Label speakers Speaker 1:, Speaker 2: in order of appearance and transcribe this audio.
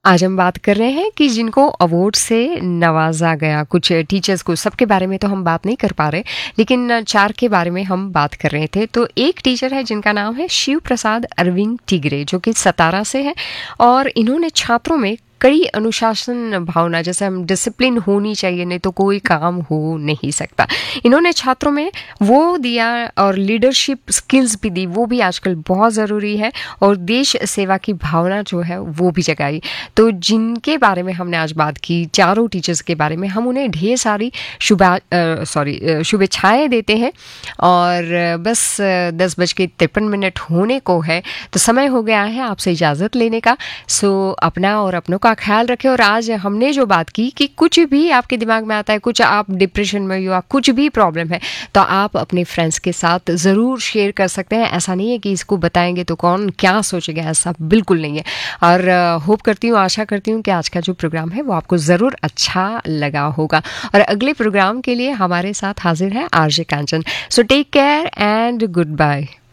Speaker 1: आज हम बात कर रहे हैं कि जिनको अवार्ड से नवाजा गया, कुछ टीचर्स को, सबके बारे में तो हम बात नहीं कर पा रहे, लेकिन 4 के बारे में हम बात कर रहे थे। तो एक टीचर है जिनका नाम है शिव प्रसाद अरविंद टिगरे, जो कि सतारा से है और इन्होंने छात्रों में कड़ी अनुशासन भावना, जैसे हम डिसिप्लिन होनी चाहिए, नहीं तो कोई काम हो नहीं सकता, इन्होंने छात्रों में वो दिया और लीडरशिप स्किल्स भी दी, वो भी आजकल बहुत ज़रूरी है, और देश सेवा की भावना जो है वो भी जगाई। तो जिनके बारे में हमने आज बात की, चारों टीचर्स के बारे में, हम उन्हें ढेर सारी शुभेच्छाएँ देते हैं। और बस 10:53 होने को है, तो समय हो गया है आपसे इजाज़त लेने का। सो अपना और अपनों का ख्याल रखें। और आज हमने जो बात की कि कुछ भी आपके दिमाग में आता है, कुछ आप डिप्रेशन में या कुछ भी प्रॉब्लम है, तो आप अपने फ्रेंड्स के साथ ज़रूर शेयर कर सकते हैं। ऐसा नहीं है कि इसको बताएंगे तो कौन क्या सोचेगा, ऐसा बिल्कुल नहीं है। और होप करती हूँ, आशा करती हूँ कि आज का जो प्रोग्राम है वो आपको ज़रूर अच्छा लगा होगा। और अगले प्रोग्राम के लिए हमारे साथ हाजिर है RJ Kanchan. So take care and good bye.